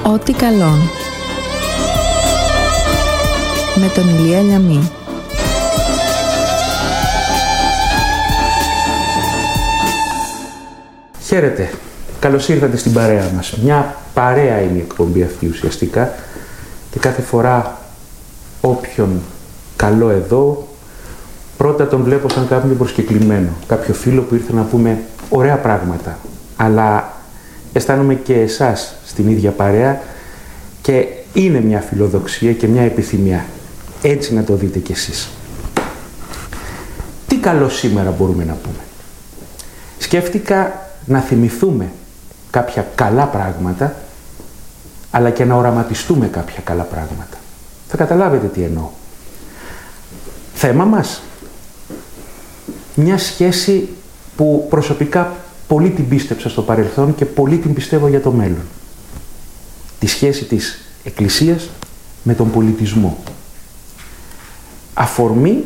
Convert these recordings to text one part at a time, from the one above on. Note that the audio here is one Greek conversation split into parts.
Ό,τι καλόν. Με τον Ηλία Λιαμή. Χαίρετε. Καλώς ήρθατε στην παρέα μας. Μια παρέα είναι η εκπομπή αυτή ουσιαστικά και κάθε φορά όποιον καλώ εδώ, πρώτα τον βλέπω σαν κάποιον προσκεκλημένο, κάποιο φίλο που ήρθε να πούμε ωραία πράγματα, αλλά αισθάνομαι και εσάς στην ίδια παρέα και είναι μια φιλοδοξία και μια επιθυμία. Έτσι να το δείτε κι εσείς. Τι καλό σήμερα μπορούμε να πούμε? Σκέφτηκα να θυμηθούμε κάποια καλά πράγματα, αλλά και να οραματιστούμε κάποια καλά πράγματα. Θα καταλάβετε τι εννοώ. Θέμα μας, μια σχέση που προσωπικά πολύ την πίστεψα στο παρελθόν και πολύ την πιστεύω για το μέλλον. Τη σχέση της Εκκλησίας με τον πολιτισμό. Αφορμή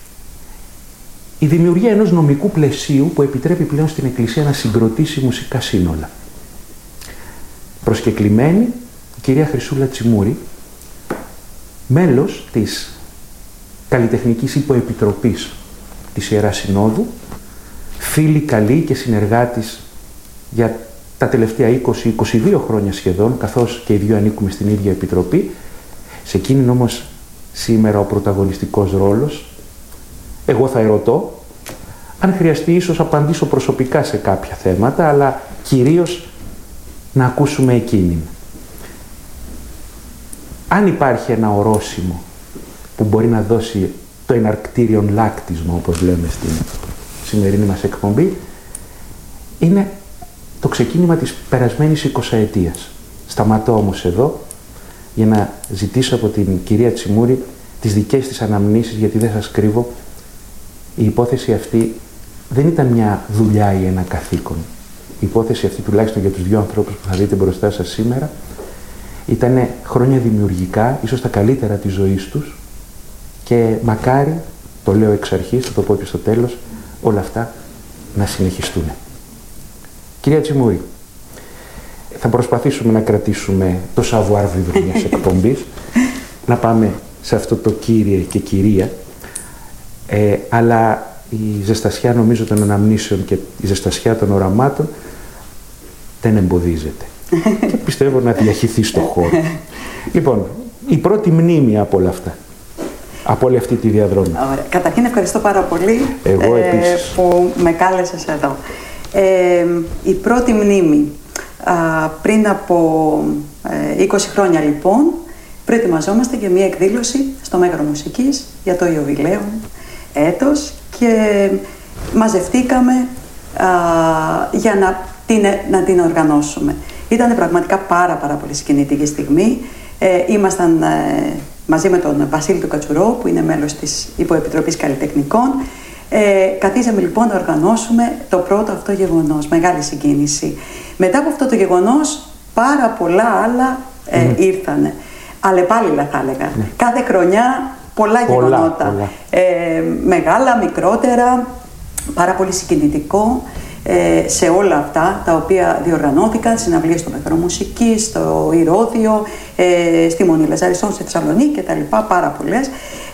η δημιουργία ενός νομικού πλαισίου που επιτρέπει πλέον στην Εκκλησία να συγκροτήσει μουσικά σύνολα. Προσκεκλημένη η κυρία Χρυσούλα Τσιμούρη, μέλος της Καλλιτεχνικής Υποεπιτροπής της Ιεράς Συνόδου, φίλη καλή και συνεργάτης για τα τελευταία 20-22 χρόνια σχεδόν, καθώς και οι δύο ανήκουμε στην ίδια επιτροπή. Σε εκείνη όμως σήμερα ο πρωταγωνιστικός ρόλος. Εγώ θα ερωτώ, αν χρειαστεί ίσως απαντήσω προσωπικά σε κάποια θέματα, αλλά κυρίως να ακούσουμε εκείνην. Αν υπάρχει ένα ορόσημο που μπορεί να δώσει το εναρκτήριον λάκτισμα, όπως λέμε στην σημερινή μας εκπομπή, είναι το ξεκίνημα της περασμένης 20ετίας. Σταματώ όμως εδώ για να ζητήσω από την κυρία Τσιμούρη τις δικές της αναμνήσεις, γιατί δεν σας κρύβω, η υπόθεση αυτή δεν ήταν μια δουλειά ή ένα καθήκον. Η υπόθεση αυτή, τουλάχιστον για τους δύο ανθρώπους που θα δείτε μπροστά σας σήμερα, ήταν χρόνια δημιουργικά, ίσως τα καλύτερα της ζωής τους, και μακάρι, το λέω εξ αρχής, θα το πω και στο τέλος, όλα αυτά να συνεχιστούν. Κυρία Τσιμούρη, θα προσπαθήσουμε να κρατήσουμε το savoir vivre μιας εκπομπής, να πάμε σε αυτό το κύριε και κυρία, αλλά η ζεστασιά νομίζω των αναμνήσεων και η ζεστασιά των οραμάτων δεν εμποδίζεται. Και πιστεύω να διαχυθεί στο χώρο. Λοιπόν, η πρώτη μνήμη από όλα αυτά, από όλη αυτή τη διαδρομή. Ωραία. Καταρχήν ευχαριστώ πάρα πολύ που με κάλεσες εδώ. Η πρώτη μνήμη, πριν από 20 χρόνια λοιπόν, προετοιμαζόμαστε για μια εκδήλωση στο Μέγαρο Μουσικής για το Ιωβιλέο έτος και μαζευτήκαμε για να την οργανώσουμε. Ήταν πραγματικά πάρα πολύ συγκινητική στιγμή. Ήμασταν μαζί με τον Βασίλη του Κατσουρό, που είναι μέλος της Υποεπιτροπής Καλλιτεχνικών. Καθίσαμε λοιπόν να οργανώσουμε το πρώτο αυτό γεγονός, μεγάλη συγκίνηση. Μετά από αυτό το γεγονός, πάρα πολλά άλλα ήρθανε. Αλλεπάλληλα θα έλεγα. Κάθε χρονιά πολλά γεγονότα. Μεγάλα, μικρότερα, πάρα πολύ συγκινητικό σε όλα αυτά τα οποία διοργανώθηκαν, συναυλίες στο Μέγαρο Μουσικής, στο Ηρώδειο, στη Μονή Λαζαριστών, στη Θεσσαλονίκη κτλ. Πάρα πολλές.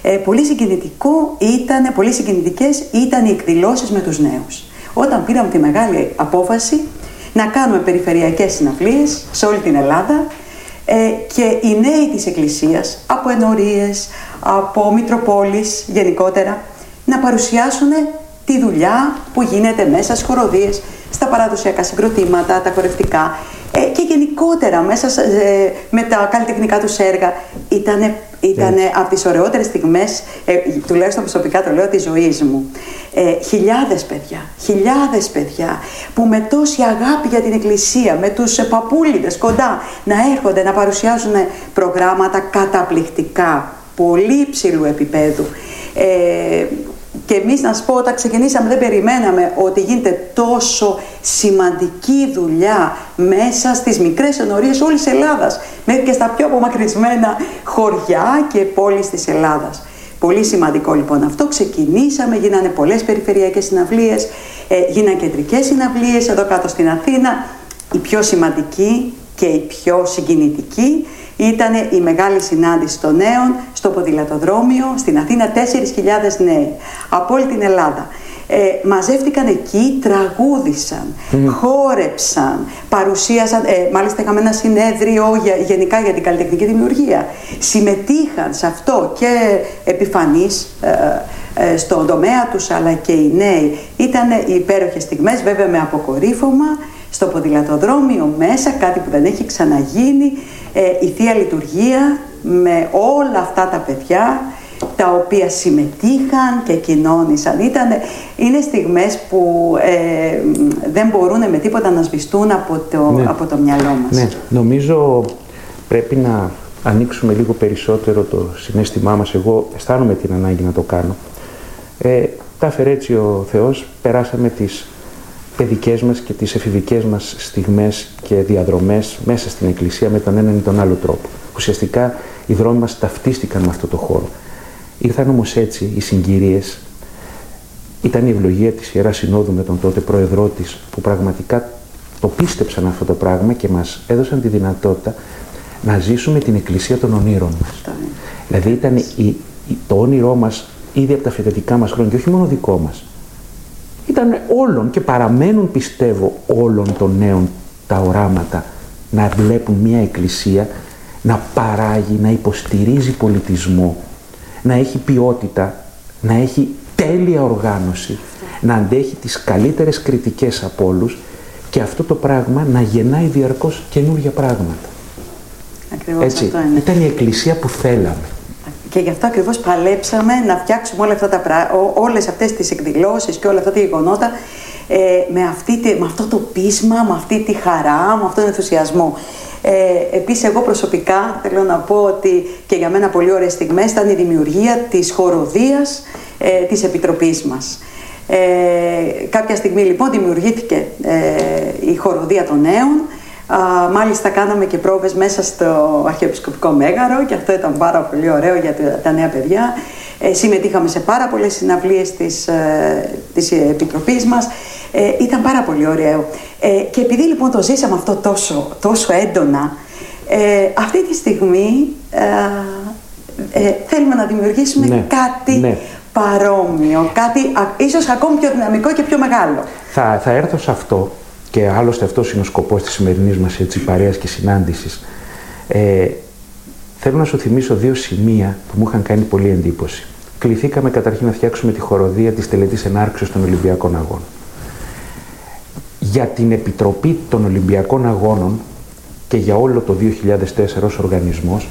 Πολύ συγκινητικές ήταν οι εκδηλώσεις με τους νέους. Όταν πήραμε τη μεγάλη απόφαση να κάνουμε περιφερειακές συναυλίες σε όλη την Ελλάδα, και οι νέοι της Εκκλησίας, από ενορίες, από Μητροπόλεις γενικότερα, να παρουσιάσουν τη δουλειά που γίνεται μέσα στις χοροδίες, στα παραδοσιακά συγκροτήματα, τα χορευτικά, και γενικότερα μέσα με τα καλλιτεχνικά τους έργα. Ήταν από τις ωραιότερες στιγμές, τουλάχιστον προσωπικά το λέω, της ζωής μου. Χιλιάδες παιδιά που με τόση αγάπη για την Εκκλησία, με τους παππούλιδες κοντά, να έρχονται να παρουσιάζουν προγράμματα καταπληκτικά, πολύ υψηλού επίπεδου. Και εμείς, να σας πω, όταν ξεκινήσαμε δεν περιμέναμε ότι γίνεται τόσο σημαντική δουλειά μέσα στις μικρές ενορίες όλης της Ελλάδας, μέχρι και στα πιο απομακρυσμένα χωριά και πόλεις της Ελλάδας. Πολύ σημαντικό λοιπόν αυτό. Ξεκινήσαμε, γίνανε πολλές περιφερειακές συναυλίες, γίνανε κεντρικές συναυλίες εδώ κάτω στην Αθήνα. Η πιο σημαντική και η πιο συγκινητική ήταν η μεγάλη συνάντηση των νέων στο ποδηλατοδρόμιο στην Αθήνα, 4.000 νέοι από όλη την Ελλάδα. Μαζεύτηκαν εκεί, τραγούδισαν, χόρεψαν, παρουσίασαν, μάλιστα είχαμε ένα συνέδριο γενικά για την καλλιτεχνική δημιουργία. Συμμετείχαν σε αυτό και επιφανείς στον τομέα τους, αλλά και οι νέοι. Ήταν υπέροχες στιγμές, βέβαια με αποκορύφωμα στο ποδηλατοδρόμιο μέσα, κάτι που δεν έχει ξαναγίνει, η Θεία Λειτουργία με όλα αυτά τα παιδιά τα οποία συμμετείχαν και κοινώνησαν. Είναι στιγμές που δεν μπορούν με τίποτα να σβηστούν από το μυαλό μας. Ναι, νομίζω πρέπει να ανοίξουμε λίγο περισσότερο το συναίσθημά μας. Εγώ αισθάνομαι την ανάγκη να το κάνω. Τα έφερε έτσι ο Θεός, περάσαμε τις παιδικές μας και τις εφηβικές μας στιγμές και διαδρομές μέσα στην Εκκλησία με τον έναν ή τον άλλο τρόπο. Ουσιαστικά οι δρόμοι μας ταυτίστηκαν με αυτό το χώρο. Ήρθαν όμως έτσι οι συγκυρίες. Ήταν η ευλογία της Ιεράς Συνόδου με τον τότε πρόεδρό της, που πραγματικά το πίστεψαν αυτό το πράγμα και μας έδωσαν τη δυνατότητα να ζήσουμε την Εκκλησία των ονείρων μας. Δηλαδή ήταν το όνειρό μας ήδη από τα φοιτητικά μας χρόνια, και όχι μόνο δικό μας. Ήταν όλων και παραμένουν, πιστεύω, όλων των νέων τα οράματα να βλέπουν μια Εκκλησία να παράγει, να υποστηρίζει πολιτισμό, να έχει ποιότητα, να έχει τέλεια οργάνωση, να αντέχει τις καλύτερες κριτικές από όλους και αυτό το πράγμα να γεννάει διαρκώς καινούργια πράγματα. Ακριβώς έτσι, αυτό είναι. Ήταν η Εκκλησία που θέλαμε. Και γι' αυτό ακριβώς παλέψαμε να φτιάξουμε όλες αυτές τις εκδηλώσεις και όλα αυτά τα γεγονότα με αυτό το πείσμα, με αυτή τη χαρά, με αυτόν τον ενθουσιασμό. Επίσης, εγώ προσωπικά θέλω να πω ότι και για μένα πολύ ωραίες στιγμές ήταν η δημιουργία της χοροδίας της Επιτροπής μας. Κάποια στιγμή λοιπόν δημιουργήθηκε η χοροδία των νέων. Μάλιστα κάναμε και πρόβες μέσα στο Αρχιεπισκοπικό Μέγαρο και αυτό ήταν πάρα πολύ ωραίο για τα νέα παιδιά. Συμμετείχαμε σε πάρα πολλές συναυλίες της Επιτροπής μας. Ήταν πάρα πολύ ωραίο. Και επειδή λοιπόν το ζήσαμε αυτό τόσο έντονα, αυτή τη στιγμή θέλουμε να δημιουργήσουμε κάτι παρόμοιο, κάτι ίσως ακόμη πιο δυναμικό και πιο μεγάλο. Θα έρθω σε αυτό. Και άλλωστε αυτός είναι ο σκοπός της σημερινής μας παρέας και συνάντησης. Θέλω να σου θυμίσω δύο σημεία που μου είχαν κάνει πολύ εντύπωση. Κληθήκαμε καταρχήν να φτιάξουμε τη χοροδία της τελετής ενάρξεως των Ολυμπιακών Αγώνων. Για την Επιτροπή των Ολυμπιακών Αγώνων και για όλο το 2004 ως οργανισμός,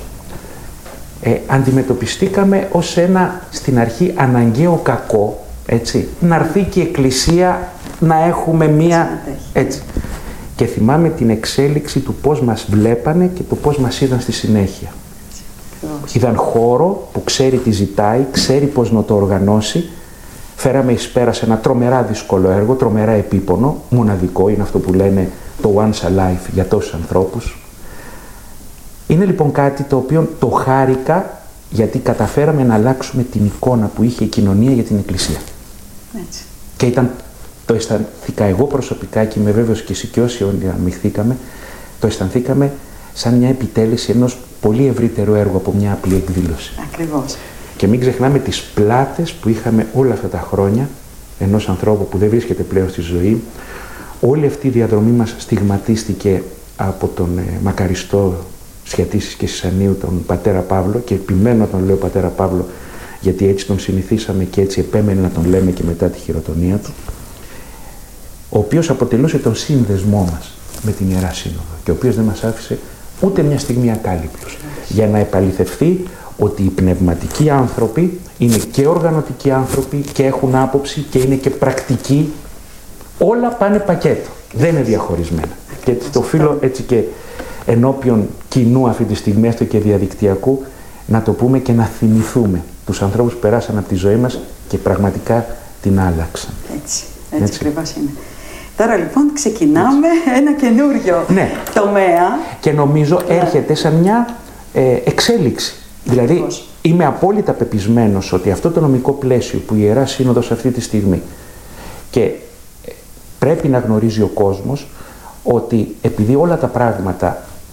αντιμετωπιστήκαμε ως ένα στην αρχή αναγκαίο κακό, έτσι, να έρθει και η Εκκλησία να έχουμε μία έτσι. Και θυμάμαι την εξέλιξη του πώς μας βλέπανε και του πώς μας είδαν στη συνέχεια. Είδαν χώρο που ξέρει τι ζητάει, ξέρει πώς να το οργανώσει. Φέραμε εις πέρα σε ένα τρομερά δύσκολο έργο, τρομερά επίπονο, μοναδικό, είναι αυτό που λένε το once a life για τόσους ανθρώπους. Είναι λοιπόν κάτι το οποίο το χάρηκα γιατί καταφέραμε να αλλάξουμε την εικόνα που είχε η κοινωνία για την Εκκλησία. Έτσι. Και το αισθανθήκα εγώ προσωπικά και είμαι βέβαιος και εσύ και όσοι αμειχθήκαμε, το αισθανθήκαμε σαν μια επιτέλεση ενός πολύ ευρύτερου έργου από μια απλή εκδήλωση. Ακριβώς. Και μην ξεχνάμε τις πλάτες που είχαμε όλα αυτά τα χρόνια ενός ανθρώπου που δεν βρίσκεται πλέον στη ζωή. Όλη αυτή η διαδρομή μας στιγματίστηκε από τον μακαριστό Σχετήσης και Σισανίου, τον πατέρα Παύλο, και επιμένω να τον λέω πατέρα Παύλο γιατί έτσι τον συνηθίσαμε και έτσι επέμενε να τον λέμε και μετά τη χειροτονία του, ο οποίος αποτελούσε τον σύνδεσμό μας με την Ιερά Σύνοδο και ο οποίος δεν μας άφησε ούτε μια στιγμή ακάλυπτος για να επαληθευτεί ότι οι πνευματικοί άνθρωποι είναι και οργανωτικοί άνθρωποι και έχουν άποψη και είναι και πρακτικοί. Όλα πάνε πακέτο, δεν είναι διαχωρισμένα. Και το οφείλω έτσι και ενώπιον κοινού αυτή τη στιγμή, έστω και διαδικτυακού, να το πούμε και να θυμηθούμε τους ανθρώπους που περάσαν από τη ζωή μας και πραγματικά την άλλαξαν. Έτσι ακριβώς είναι. Τώρα λοιπόν ξεκινάμε ένα καινούριο τομέα. Και νομίζω έρχεται σαν μια εξέλιξη. Δηλαδή είμαι απόλυτα πεπισμένος ότι αυτό το νομικό πλαίσιο που η Ιερά Σύνοδος αυτή τη στιγμή και πρέπει να γνωρίζει ο κόσμος ότι επειδή όλα τα πράγματα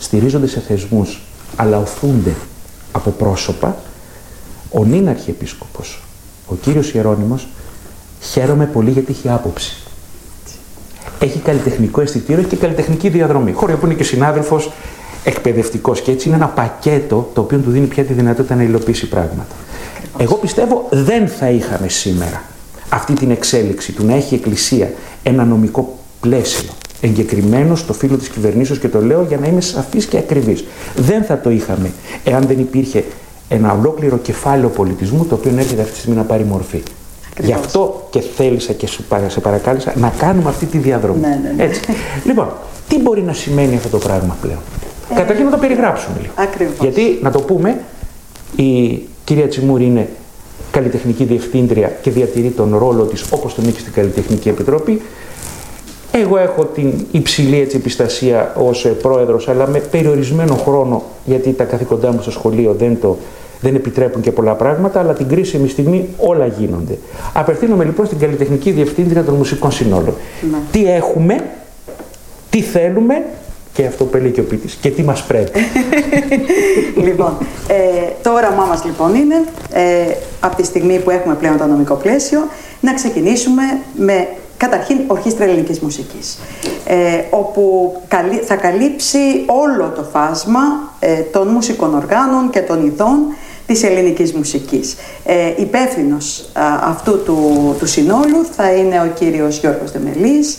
στηρίζονται σε θεσμούς, αλλά οθούνται από πρόσωπα, ο νυν Αρχιεπίσκοπος, ο κύριος Ιερώνυμος, χαίρομαι πολύ γιατί έχει άποψη. Έχει καλλιτεχνικό αισθητήριο και καλλιτεχνική διαδρομή. Χωρίς που είναι και συνάδελφος εκπαιδευτικός, και έτσι είναι ένα πακέτο το οποίο του δίνει πια τη δυνατότητα να υλοποιήσει πράγματα. Εγώ πιστεύω δεν θα είχαμε σήμερα αυτή την εξέλιξη του να έχει η Εκκλησία ένα νομικό πλαίσιο εγκεκριμένο στο φύλλο της κυβερνήσεως, και το λέω για να είμαι σαφής και ακριβής. Δεν θα το είχαμε εάν δεν υπήρχε ένα ολόκληρο κεφάλαιο πολιτισμού το οποίο έρχεται αυτή τη στιγμή να πάρει μορφή. Ακριβώς. Γι' αυτό και θέλησα και σε παρακάλεσα να κάνουμε αυτή τη διαδρομή. Ναι. Έτσι. Λοιπόν, τι μπορεί να σημαίνει αυτό το πράγμα πλέον? Καταρχήν να το περιγράψουμε λίγο. Ακριβώς. Γιατί, να το πούμε, η κυρία Τσιμούρη είναι καλλιτεχνική διευθύντρια και διατηρεί τον ρόλο της όπως τον είχε στην Καλλιτεχνική Επιτροπή. Εγώ έχω την υψηλή επιστασία ως πρόεδρος, αλλά με περιορισμένο χρόνο, γιατί τα καθήκοντά μου στο σχολείο δεν επιτρέπουν και πολλά πράγματα, αλλά την κρίσιμη στιγμή όλα γίνονται. Απευθύνομαι λοιπόν στην Καλλιτεχνική Διευθύντρια των Μουσικών Συνόλων. Ναι. Τι έχουμε, τι θέλουμε, και αυτό που έλεγε και ο ποιητής, και τι μας πρέπει. Λοιπόν, το όραμά μας λοιπόν είναι, από τη στιγμή που έχουμε πλέον το νομικό πλαίσιο, να ξεκινήσουμε με καταρχήν ορχήστρα ελληνικής μουσικής, όπου θα καλύψει όλο το φάσμα των μουσικών οργάνων και των ειδών της ελληνικής μουσικής. Υπεύθυνος αυτού του συνόλου θα είναι ο κύριος Γιώργος Δεμελής,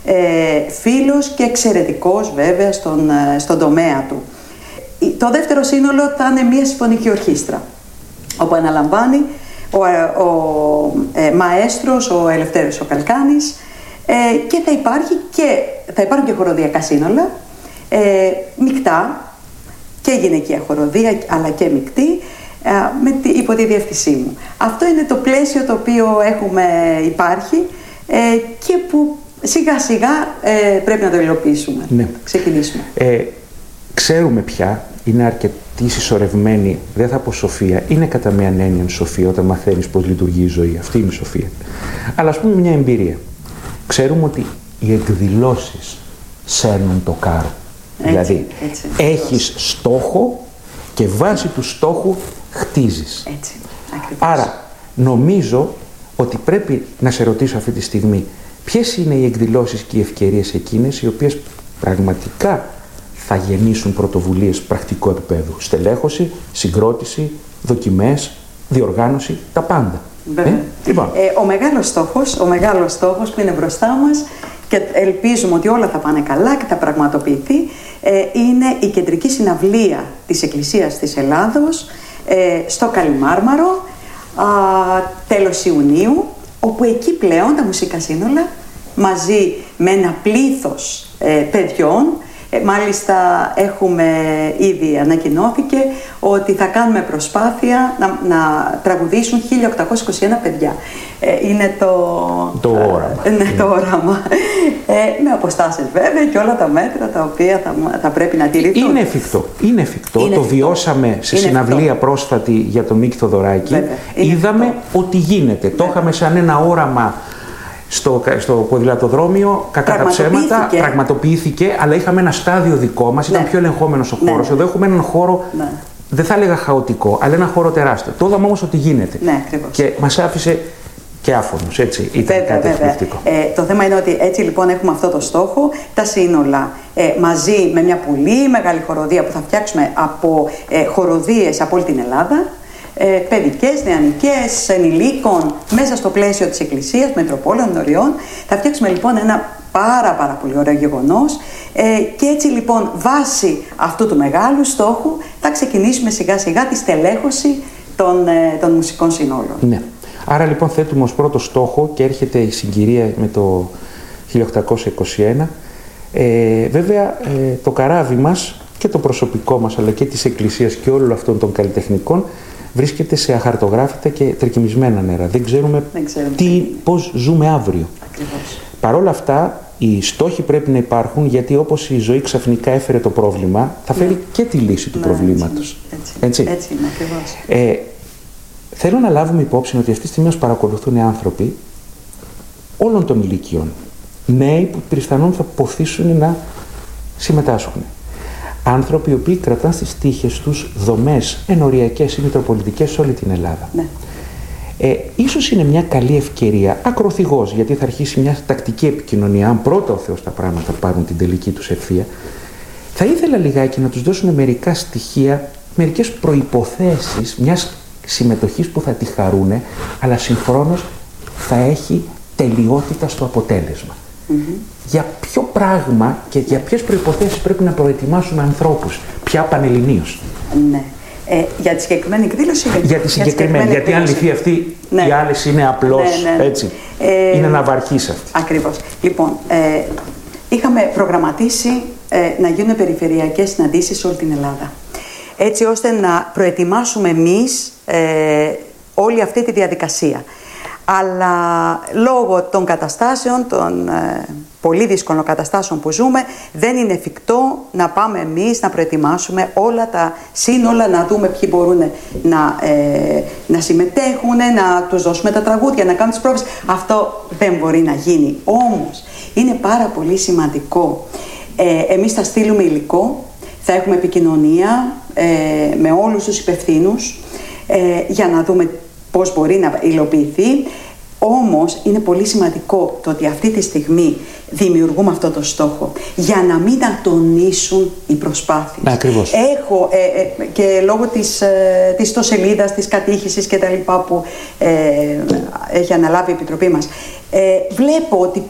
φίλος και εξαιρετικός βέβαια στον τομέα του. Το δεύτερο σύνολο θα είναι μια συμφωνική ορχήστρα, όπου αναλαμβάνει ο μαέστρος, ο Ελευθέριος ο Καλκάνης, και θα υπάρχουν και χοροδιακά σύνολα, μεικτά, και γυναικεία χοροδία αλλά και μεικτή, υπό τη διεύθυνσή μου. Αυτό είναι το πλαίσιο το οποίο υπάρχει και που σιγά σιγά πρέπει να το υλοποιήσουμε. Ναι. Ξεκινήσουμε. Ξέρουμε πια, είναι αρκετή συσσωρευμένη, δεν θα πω σοφία, είναι κατά μία έννοια σοφία όταν μαθαίνεις πώς λειτουργεί η ζωή. Αυτή είναι η σοφία. Αλλά ας πούμε μια εμπειρία. Ξέρουμε ότι οι εκδηλώσεις σέρνουν το κάρο. Δηλαδή, έχεις στόχο και βάσει του στόχου χτίζεις. Έτσι, άρα, νομίζω ότι πρέπει να σε ρωτήσω αυτή τη στιγμή ποιες είναι οι εκδηλώσεις και οι ευκαιρίες εκείνες οι οποίες πραγματικά θα γεννήσουν πρωτοβουλίες πρακτικού επίπεδου. Στελέχωση, συγκρότηση, δοκιμές, διοργάνωση, τα πάντα. Λοιπόν. Ο μεγάλος στόχος που είναι μπροστά μας, και ελπίζουμε ότι όλα θα πάνε καλά και θα πραγματοποιηθεί, είναι η κεντρική συναυλία της Εκκλησίας της Ελλάδος στο Καλιμάρμαρο, τέλος Ιουνίου, όπου εκεί πλέον τα μουσικά σύνολα μαζί με ένα πλήθος παιδιών, μάλιστα ήδι ανακοινώθηκε ότι θα κάνουμε προσπάθεια να τραγουδήσουν 1821 παιδιά. Είναι το όραμα. Το όραμα. Με αποστάσεις βέβαια και όλα τα μέτρα τα οποία θα πρέπει να τηρηθούν. Είναι εφικτό. Το βιώσαμε σε συναυλία πρόσφατη για τον Μίκη Θοδωράκη. Είδαμε ότι γίνεται. Το είχαμε σαν ένα όραμα στο ποδηλατοδρόμιο, κατά τα ψέματα, πραγματοποιήθηκε, αλλά είχαμε ένα στάδιο δικό μας, ήταν πιο ελεγχόμενος ο χώρος. Εδώ έχουμε έναν χώρο, δεν θα έλεγα χαοτικό, αλλά ένα χώρο τεράστιο. Το είδαμε όμως ότι γίνεται. Και μας άφησε και άφωνος, έτσι. Ήταν κάτι εκπληκτικό. Το θέμα είναι ότι έτσι λοιπόν έχουμε αυτό το στόχο, τα σύνολα μαζί με μια πολύ μεγάλη χοροδία που θα φτιάξουμε από χοροδίες από όλη την Ελλάδα. Παιδικές, νεανικές, ενηλίκων, μέσα στο πλαίσιο της Εκκλησίας, Μετροπόλεων, Νοριών. Θα φτιάξουμε λοιπόν ένα πάρα πολύ ωραίο γεγονός, και έτσι λοιπόν βάσει αυτού του μεγάλου στόχου θα ξεκινήσουμε σιγά σιγά τη στελέχωση των μουσικών συνόλων. Ναι. Άρα λοιπόν θέτουμε ως πρώτο στόχο, και έρχεται η συγκυρία με το 1821, βέβαια το καράβι μας και το προσωπικό μας αλλά και της Εκκλησίας και όλων αυτών των καλλιτεχνικών βρίσκεται σε αχαρτογράφητα και τρικυμισμένα νερά. Δεν ξέρουμε πώς ζούμε αύριο. Ακριβώς. Παρ' όλα αυτά, οι στόχοι πρέπει να υπάρχουν, γιατί όπως η ζωή ξαφνικά έφερε το πρόβλημα, θα φέρει και τη λύση του προβλήματος. Έτσι είναι, ακριβώς. Θέλω να λάβουμε υπόψη ότι αυτή τη στιγμή μας παρακολουθούν άνθρωποι όλων των ηλικιών. Νέοι που πιθανόν θα ποθήσουν να συμμετάσχουν. άνθρωποι οι οποίοι κρατάνε στις τύχες τους δομές ενοριακές ή μητροπολιτικές σε όλη την Ελλάδα. Ναι. Ίσως είναι μια καλή ευκαιρία, ακροθυγός, γιατί θα αρχίσει μια τακτική επικοινωνία, αν πρώτα ο Θεός τα πράγματα πάρουν την τελική τους ευθεία. Θα ήθελα λιγάκι να τους δώσουμε μερικά στοιχεία, μερικές προϋποθέσεις μιας συμμετοχής που θα τη χαρούνε, αλλά συγχρόνως θα έχει τελειότητα στο αποτέλεσμα. Για ποιο πράγμα και για ποιες προϋποθέσεις πρέπει να προετοιμάσουμε ανθρώπους, πια πανελληνίως. Ναι. Για τη συγκεκριμένη εκδήλωση. Για τη συγκεκριμένη, γιατί αν λυθεί αυτή, ναι, οι άλλες είναι απλώς, ναι. Έτσι. Είναι ναυαρχής αυτή. Ακριβώς. Λοιπόν, είχαμε προγραμματίσει να γίνουν περιφερειακές συναντήσεις σε όλη την Ελλάδα. Έτσι ώστε να προετοιμάσουμε εμείς όλη αυτή τη διαδικασία. Αλλά λόγω των καταστάσεων, των πολύ δύσκολων καταστάσεων που ζούμε, δεν είναι εφικτό να πάμε εμείς να προετοιμάσουμε όλα τα σύνολα, να δούμε ποιοι μπορούν να συμμετέχουν, να τους δώσουμε τα τραγούδια, να κάνουν τις πρόβες. Αυτό δεν μπορεί να γίνει. Όμως, είναι πάρα πολύ σημαντικό. Εμείς θα στείλουμε υλικό, θα έχουμε επικοινωνία με όλους τους υπευθύνους για να δούμε πώς μπορεί να υλοποιηθεί. Όμως είναι πολύ σημαντικό το ότι αυτή τη στιγμή δημιουργούμε αυτό το στόχο για να μην ατονίσουν οι προσπάθειες. Ακριβώς. Έχω και λόγω της ιστοσελίδας, της κατήχησης και τα λοιπά που έχει αναλάβει η Επιτροπή μας, βλέπω ότι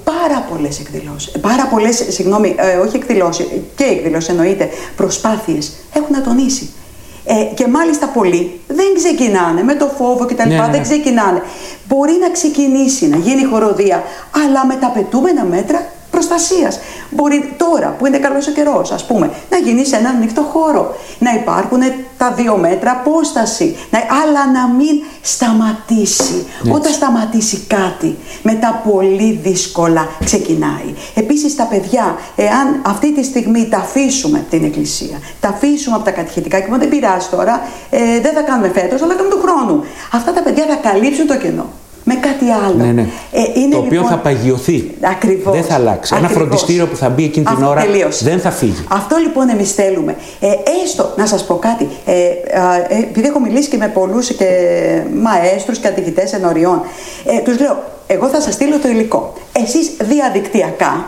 προσπάθειες έχουν ατονίσει. Και μάλιστα πολλοί δεν ξεκινάνε με το φόβο και τα λοιπά, δεν ξεκινάνε. Μπορεί να ξεκινήσει, να γίνει χοροδία, αλλά με τα απαιτούμενα μέτρα προστασίας. Μπορεί τώρα που είναι καλός ο καιρός, ας πούμε, να γίνει σε έναν ανοιχτό χώρο, να υπάρχουν τα 2 μέτρα απόσταση, αλλά να μην σταματήσει. Όταν σταματήσει κάτι, μετά πολύ δύσκολα ξεκινάει. Επίσης τα παιδιά, εάν αυτή τη στιγμή τα αφήσουμε από την εκκλησία, τα αφήσουμε από τα κατηχητικά, και δεν πειράζει τώρα, δεν θα κάνουμε φέτος, αλλά κάνουμε του χρόνου. Αυτά τα παιδιά θα καλύψουν το κενό με κάτι άλλο. Ναι. Είναι, το οποίο θα παγιωθεί. Ακριβώς. Δεν θα αλλάξει. Ένα φροντιστήριο που θα μπει εκείνη την ώρα δεν θα φύγει. Αυτό λοιπόν εμείς θέλουμε. Έστω, να σας πω κάτι, επειδή έχω μιλήσει και με πολλούς και μαέστρους και καθηγητές ενωριών, τους λέω, εγώ θα σας στείλω το υλικό. Εσείς διαδικτυακά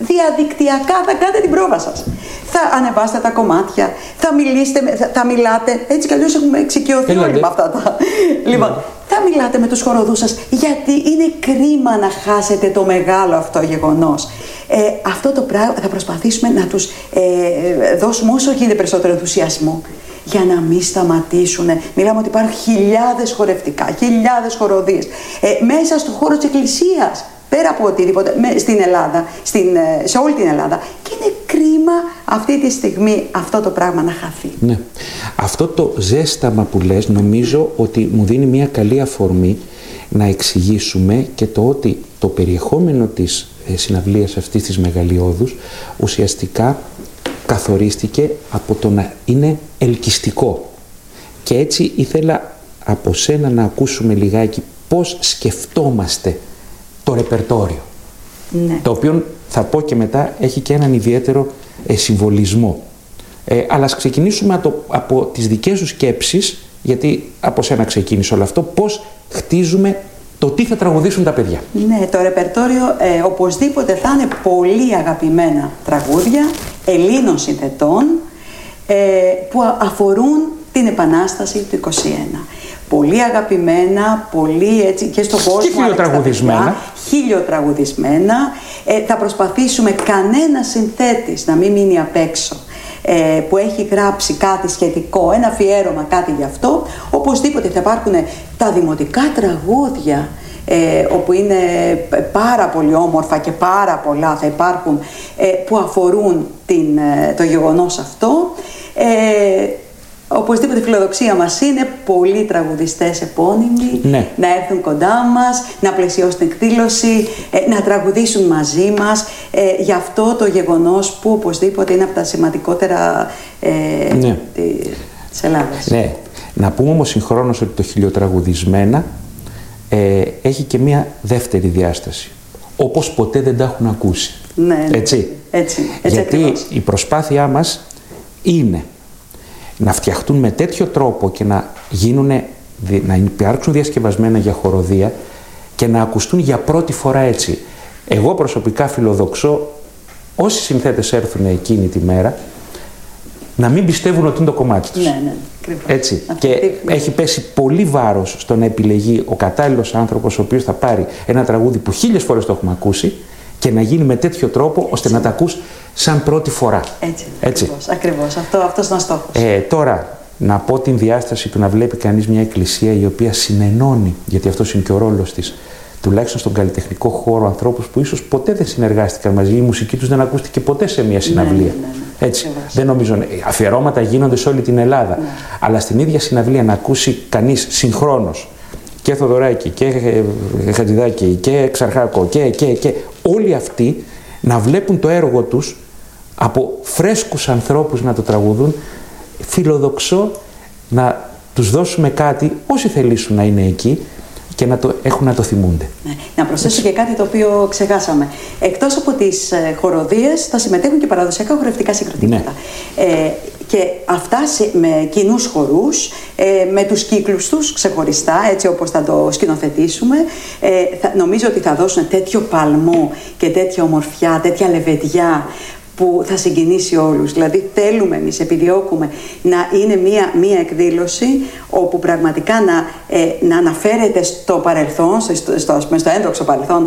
θα κάνετε την πρόβα σας. Θα ανεβάσετε τα κομμάτια, θα μιλάτε, έτσι κι αλλιώς έχουμε εξοικειωθεί όλοι με αυτά τα... Λοιπόν, θα μιλάτε με τους χοροδούς σας, γιατί είναι κρίμα να χάσετε το μεγάλο αυτό γεγονός. Αυτό το πράγμα θα προσπαθήσουμε να τους δώσουμε όσο γίνεται περισσότερο ενθουσιασμό, για να μην σταματήσουν. Μιλάμε ότι υπάρχουν χιλιάδες χορευτικά, χιλιάδες χοροδίες μέσα στον χώρο της εκκλησίας, πέρα από οτιδήποτε, στην Ελλάδα, σε όλη την Ελλάδα. Και είναι κρίμα αυτή τη στιγμή αυτό το πράγμα να χαθεί. Ναι. Αυτό το ζέσταμα που λες, νομίζω ότι μου δίνει μια καλή αφορμή να εξηγήσουμε και το ότι το περιεχόμενο της συναυλίας αυτής της μεγαλειώδους ουσιαστικά καθορίστηκε από το να είναι ελκυστικό. Και έτσι ήθελα από σένα να ακούσουμε λιγάκι πώς σκεφτόμαστε το ρεπερτόριο, ναι, το οποίο θα πω και μετά έχει και έναν ιδιαίτερο συμβολισμό. Αλλά ας ξεκινήσουμε από τις δικές σου σκέψεις, γιατί από σένα ξεκίνησε όλο αυτό, πώς χτίζουμε το τι θα τραγουδήσουν τα παιδιά. Ναι, το ρεπερτόριο οπωσδήποτε θα είναι πολύ αγαπημένα τραγούδια Ελλήνων συνθετών που αφορούν την Επανάσταση του 1921. Πολύ αγαπημένα, πολύ έτσι και στον κόσμο. Και χιλιοτραγουδισμένα. Χιλιοτραγουδισμένα. Θα προσπαθήσουμε κανένα συνθέτης να μην μείνει απ' έξω, που έχει γράψει κάτι σχετικό, ένα αφιέρωμα, κάτι γι' αυτό. Οπωσδήποτε θα υπάρχουν τα δημοτικά τραγούδια, όπου είναι πάρα πολύ όμορφα και πάρα πολλά θα υπάρχουν, που αφορούν το γεγονός αυτό. Οπωσδήποτε η φιλοδοξία μας είναι πολλοί τραγουδιστές επώνυμοι, ναι, να έρθουν κοντά μας, να πλαισιώσουν την εκδήλωση, να τραγουδήσουν μαζί μας για αυτό το γεγονός που οπωσδήποτε είναι από τα σημαντικότερα ναι, της Ελλάδας. Ναι. Να πούμε όμως συγχρόνως ότι το χιλιοτραγουδισμένα έχει και μία δεύτερη διάσταση, όπως ποτέ δεν τα έχουν ακούσει. Ναι, έτσι γιατί ακριβώς η προσπάθειά μας είναι να φτιαχτούν με τέτοιο τρόπο και να υπάρξουν διασκευασμένα για χοροδία και να ακουστούν για πρώτη φορά έτσι. Εγώ προσωπικά φιλοδοξώ όσοι συνθέτες έρθουν εκείνη τη μέρα να μην πιστεύουν ότι είναι το κομμάτι τους. Ναι, έτσι. Και έχει πέσει πολύ βάρος στο να επιλεγεί ο κατάλληλος άνθρωπος ο οποίος θα πάρει ένα τραγούδι που 1000 φορές το έχουμε ακούσει και να γίνει με τέτοιο τρόπο ώστε να τα ακούς σαν πρώτη φορά. Έτσι. Ακριβώς. Αυτός είναι ο στόχος. Τώρα, να πω την διάσταση του να βλέπει κανείς μια εκκλησία η οποία συνενώνει, γιατί αυτός είναι και ο ρόλος της, τουλάχιστον στον καλλιτεχνικό χώρο, ανθρώπους που ίσως ποτέ δεν συνεργάστηκαν μαζί, η μουσική τους δεν ακούστηκε ποτέ σε μια συναυλία. Έτσι. Δεν νομίζω. Αφιερώματα γίνονται σε όλη την Ελλάδα. Αλλά στην ίδια συναυλία να ακούσει κανείς συγχρόνως και Θοδωράκη και Χατζηδάκη και Ξαρχάκο και όλοι αυτοί να βλέπουν το έργο τους από φρέσκους ανθρώπους να το τραγουδούν, φιλοδοξώ να τους δώσουμε κάτι όσοι θελήσουν να είναι εκεί και να το θυμούνται. Ναι. Να προσθέσω και κάτι το οποίο ξεχάσαμε. Εκτός από τις χοροδίες θα συμμετέχουν και παραδοσιακά χορευτικά συγκροτήματα. Ναι. Και αυτά με κοινούς χορούς, με τους κύκλους τους ξεχωριστά, έτσι όπως θα το σκηνοθετήσουμε, νομίζω ότι θα δώσουν τέτοιο παλμό και τέτοια ομορφιά, τέτοια λεβεδιά που θα συγκινήσει όλους. Δηλαδή θέλουμε εμείς, επιδιώκουμε να είναι μία εκδήλωση όπου πραγματικά να αναφέρεται στο παρελθόν, στο ένδοξο παρελθόν,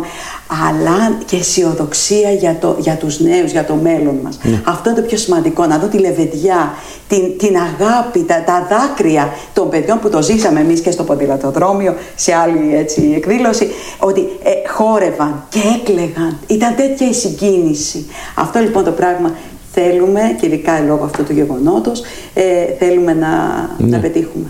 αλλά και αισιοδοξία για τους νέους, για το μέλλον μας. Ναι. Αυτό είναι το πιο σημαντικό, να δω τη λεβεδιά, την αγάπη, τα δάκρυα των παιδιών που το ζήσαμε εμείς και στο ποδηλατοδρόμιο, σε άλλη έτσι, εκδήλωση, ότι χόρευαν και έκλαιγαν. Ήταν τέτοια η συγκίνηση. Αυτό λοιπόν το πράγμα θέλουμε, και ειδικά λόγω αυτού του γεγονότος, θέλουμε να πετύχουμε.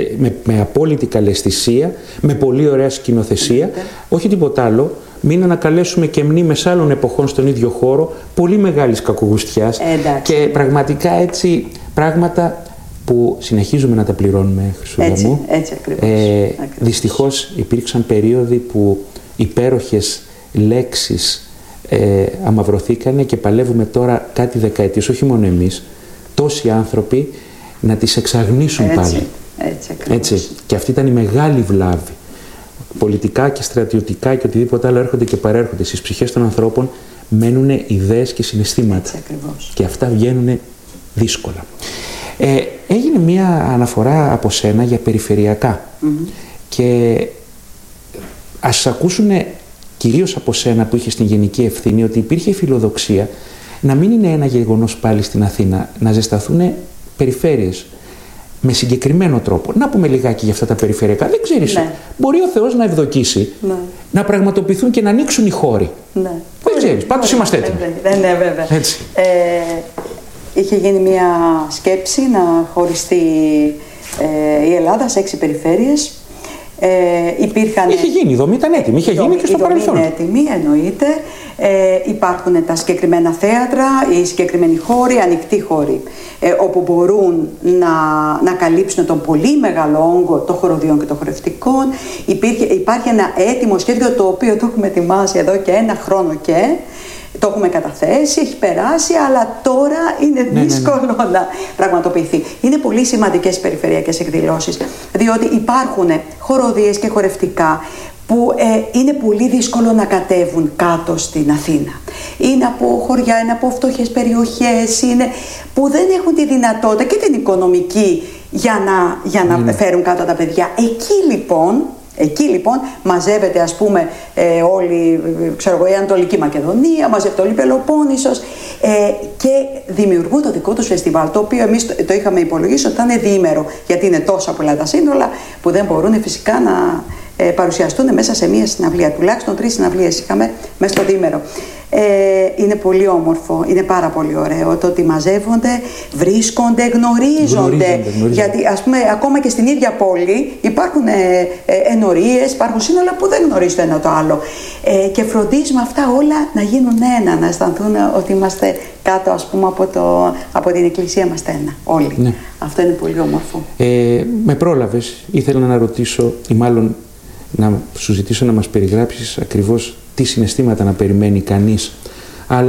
Με απόλυτη καλαισθησία, με πολύ ωραία σκηνοθεσία, όχι τίποτα άλλο. Μην ανακαλέσουμε και μνήμες άλλων εποχών στον ίδιο χώρο, πολύ μεγάλης κακογουστιάς και πραγματικά έτσι πράγματα που συνεχίζουμε να τα πληρώνουμε, Χρυσούλα μου. Έτσι ακριβώς. Δυστυχώς υπήρξαν περίοδοι που υπέροχες λέξεις αμαυρωθήκανε και παλεύουμε τώρα κάτι δεκαετίες, όχι μόνο εμείς, τόσοι άνθρωποι να τις εξαγνίσουν πάλι. Έτσι. Και αυτή ήταν η μεγάλη βλάβη. Πολιτικά και στρατιωτικά και οτιδήποτε άλλο έρχονται και παρέρχονται. Στις ψυχές των ανθρώπων μένουν ιδέες και συναισθήματα. Και αυτά βγαίνουν δύσκολα. Έγινε μία αναφορά από σένα για περιφερειακά. Και ας ακούσουν κυρίως από σένα που είχε στην γενική ευθύνη ότι υπήρχε η φιλοδοξία να μην είναι ένα γεγονός πάλι στην Αθήνα, να ζεσταθούν περιφέρειες με συγκεκριμένο τρόπο. Να πούμε λιγάκι για αυτά τα περιφερειακά. Δεν ξέρεις, μπορεί ο Θεός να ευδοκίσει, να πραγματοποιηθούν και να ανοίξουν οι χώροι. Δεν ξέρεις, πάντως είμαστε έτοιμοι. Ναι, βέβαια. Έτσι. Είχε γίνει μια σκέψη να χωριστεί η Ελλάδα σε 6 περιφέρειες. Είχε γίνει, η δομή ήταν έτοιμη, είχε γίνει και στο παρελθόν. Η δομή είναι έτοιμη, εννοείται. Υπάρχουν τα συγκεκριμένα θέατρα, οι συγκεκριμένοι χώροι, ανοιχτοί χώροι, όπου μπορούν να καλύψουν τον πολύ μεγάλο όγκο των χοροδιών και των χορευτικών. Υπάρχει ένα έτοιμο σχέδιο, το οποίο το έχουμε ετοιμάσει εδώ και 1 χρόνο και το έχουμε καταθέσει, έχει περάσει, αλλά τώρα είναι δύσκολο να πραγματοποιηθεί. Είναι πολύ σημαντικές οι περιφερειακές εκδηλώσεις, διότι υπάρχουν χοροδίες και χορευτικά που είναι πολύ δύσκολο να κατέβουν κάτω στην Αθήνα. Είναι από χωριά, είναι από φτωχές περιοχές, που δεν έχουν τη δυνατότητα και την οικονομική για να φέρουν κάτω τα παιδιά. Εκεί λοιπόν μαζεύεται, ας πούμε, όλη, η Ανατολική Μακεδονία, μαζεύεται όλη η Πελοπόννησος και δημιουργούν το δικό τους φεστιβάλ, το οποίο εμείς το είχαμε υπολογίσει ότι θα είναι διήμερο, γιατί είναι τόσα πολλά τα σύνολα που δεν μπορούν φυσικά να παρουσιαστούν μέσα σε μία συναυλία. Τουλάχιστον 3 συναυλίες είχαμε μέσα στο διήμερο. Είναι πολύ όμορφο, είναι πάρα πολύ ωραίο το ότι μαζεύονται, βρίσκονται, γνωρίζονται. Γιατί, ας πούμε, ακόμα και στην ίδια πόλη υπάρχουν ενορίες, υπάρχουν σύνολα που δεν γνωρίζουν το ένα το άλλο. Και φροντίζουμε αυτά όλα να γίνουν ένα, να αισθανθούν ότι είμαστε κάτω, ας πούμε, από την εκκλησία, είμαστε ένα, όλοι. Ναι. Αυτό είναι πολύ όμορφο. Με πρόλαβες, ήθελα να ρωτήσω, ή μάλλον να σου ζητήσω να μας περιγράψεις ακριβώς τι συναισθήματα να περιμένει κανείς. Αλλά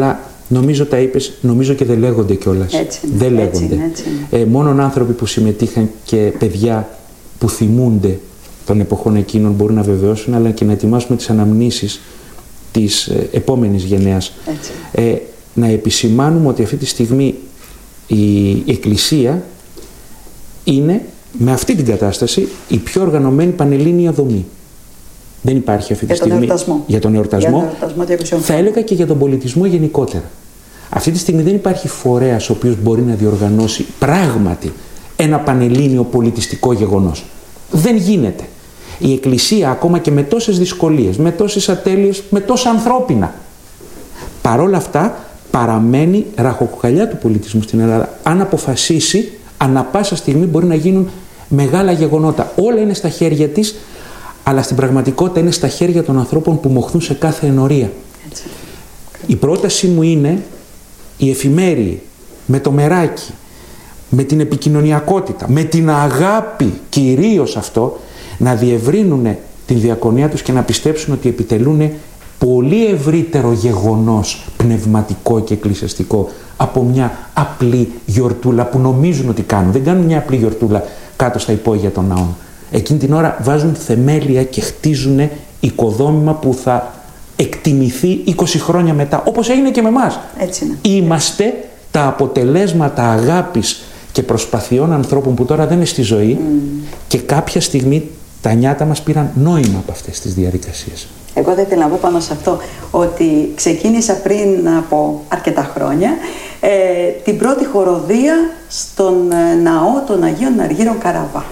Νομίζω τα είπες, νομίζω και δεν λέγονται κιόλας. Δεν λέγονται. Μόνον άνθρωποι που συμμετείχαν και παιδιά που θυμούνται των εποχών εκείνων μπορούν να βεβαιώσουν, αλλά και να ετοιμάσουμε τις αναμνήσεις της επόμενης γενναίας. Να επισημάνουμε ότι αυτή τη στιγμή η Εκκλησία είναι με αυτή την κατάσταση η πιο οργανωμένη πανελλήνια δομή. Δεν υπάρχει αυτή τη στιγμή για τον εορτασμό. Θα έλεγα και για τον πολιτισμό γενικότερα. Αυτή τη στιγμή δεν υπάρχει φορέας ο οποίος μπορεί να διοργανώσει πράγματι ένα πανελλήνιο πολιτιστικό γεγονός. Δεν γίνεται. Η Εκκλησία, ακόμα και με τόσες δυσκολίες, με τόσες ατέλειες, με τόσα ανθρώπινα, παρόλα αυτά παραμένει ραχοκοκαλιά του πολιτισμού στην Ελλάδα. Αν αποφασίσει, ανά πάσα στιγμή μπορεί να γίνουν μεγάλα γεγονότα. Όλα είναι στα χέρια της, αλλά στην πραγματικότητα είναι στα χέρια των ανθρώπων που μοχθούν σε κάθε ενορία. Η πρόταση μου είναι οι εφημέριοι, με το μεράκι, με την επικοινωνιακότητα, με την αγάπη κυρίως αυτό, να διευρύνουν την διακονία τους και να πιστέψουν ότι επιτελούν πολύ ευρύτερο γεγονός πνευματικό και εκκλησιαστικό από μια απλή γιορτούλα που νομίζουν ότι κάνουν. Δεν κάνουν μια απλή γιορτούλα κάτω στα υπόγεια των ναών. Εκείνη την ώρα βάζουν θεμέλια και χτίζουν οικοδόμημα που θα εκτιμηθεί 20 χρόνια μετά, όπως έγινε και με εμάς. Είμαστε τα αποτελέσματα αγάπης και προσπαθειών ανθρώπων που τώρα δεν είναι στη ζωή και κάποια στιγμή τα νιάτα μας πήραν νόημα από αυτές τις διαδικασίες. Εγώ δεν ήθελα να πω πάνω σε αυτό ότι ξεκίνησα πριν από αρκετά χρόνια την πρώτη χοροδία στον ναό των Αγίων Αργύρων Καραβά.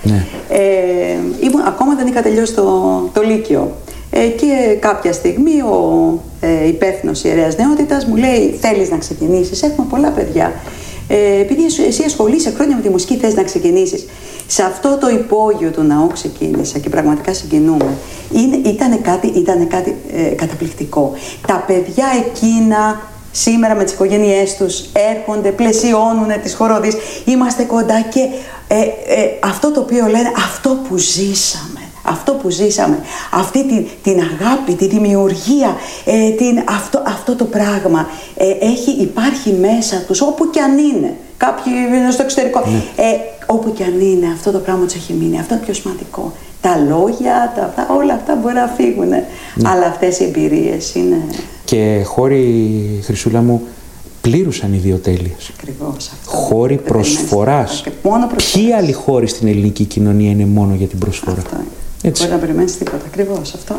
Ακόμα δεν είχα τελειώσει το Λύκειο και κάποια στιγμή ο υπεύθυνος ιερέας νεότητας μου λέει θέλεις να ξεκινήσεις, έχουμε πολλά παιδιά. Επειδή εσύ ασχολείσαι χρόνια με τη μουσική, θες να ξεκινήσεις. Σε αυτό το υπόγειο του ναού ξεκίνησα και πραγματικά συγκινούμε. Ήταν κάτι καταπληκτικό. Τα παιδιά εκείνα σήμερα με τις οικογένειές τους έρχονται, πλαισιώνουν τις χοροδίες. Είμαστε κοντά και αυτό το οποίο λένε, αυτό που ζήσαμε, αυτή την αγάπη, τη δημιουργία, αυτό το πράγμα υπάρχει μέσα τους, όπου και αν είναι. Κάποιοι είναι στο εξωτερικό. Όπου και αν είναι, αυτό το πράγμα τους έχει μείνει. Αυτό είναι πιο σημαντικό. Τα λόγια, όλα αυτά μπορεί να φύγουν. Αλλά αυτές οι εμπειρίες είναι... Και χώροι, Χρυσούλα μου, πλήρους ανιδιοτέλειες. Ακριβώς. Χώροι προσφοράς. Ποιοι άλλοι χώροι στην ελληνική κοινωνία είναι μόνο για την προσφορά. Αυτό είναι. Έτσι. Μπορεί να περιμένεις τίποτα. Ακριβώς αυτό.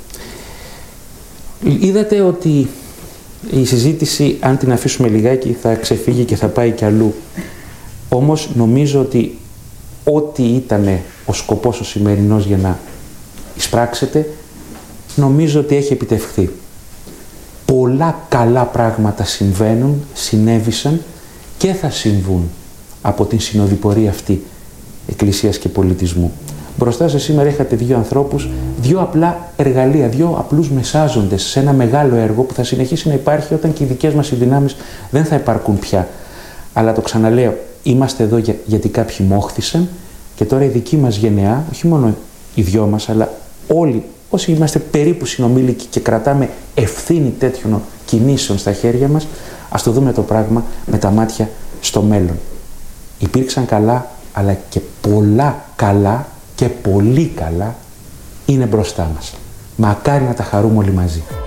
Είδατε ότι η συζήτηση, αν την αφήσουμε λιγάκι, θα ξεφύγει και θα πάει κι αλλού. Όμως νομίζω ότι ό,τι ήταν ο σκοπός ο σημερινός για να εισπράξετε, νομίζω ότι έχει επιτευχθεί. Πολλά καλά πράγματα συμβαίνουν, συνέβησαν και θα συμβούν από την συνοδοιπορία αυτή Εκκλησίας και πολιτισμού. Μπροστά σας σήμερα είχατε δύο ανθρώπους, δύο απλά εργαλεία, δύο απλούς μεσάζοντες σε ένα μεγάλο έργο που θα συνεχίσει να υπάρχει όταν και οι δικές μας οι δυνάμεις δεν θα υπαρκούν πια. Αλλά το ξαναλέω, είμαστε εδώ γιατί κάποιοι μόχθησαν και τώρα η δική μας γενεά, όχι μόνο οι δυο μας, αλλά όλοι όσοι είμαστε περίπου συνομήλικοι και κρατάμε ευθύνη τέτοιων κινήσεων στα χέρια μας, ας το δούμε το πράγμα με τα μάτια στο μέλλον. Υπήρξαν καλά, αλλά και πολλά καλά και πολύ καλά είναι μπροστά μας. Μακάρι να τα χαρούμε όλοι μαζί.